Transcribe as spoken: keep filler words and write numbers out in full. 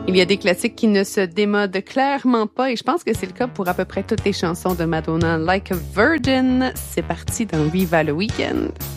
Il y a des classiques qui ne se démodent clairement pas et je pense que c'est le cas pour à peu près toutes les chansons de Madonna. Like a Virgin, c'est parti dans Viva le Weekend.